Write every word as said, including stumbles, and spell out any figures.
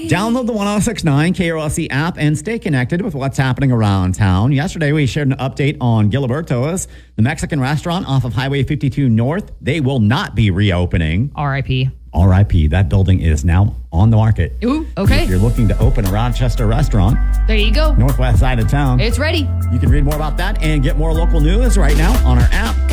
Download the one oh six point nine K R L C app and stay connected with what's happening around town. Yesterday, we shared an update on Giliberto's, the Mexican restaurant off of Highway fifty-two North. They will not be reopening. R I P R I P That building is now on the market. Ooh, okay. If you're looking to open a Rochester restaurant, there you go. Northwest side of town. It's ready. You can read more about that and get more local news right now on our app.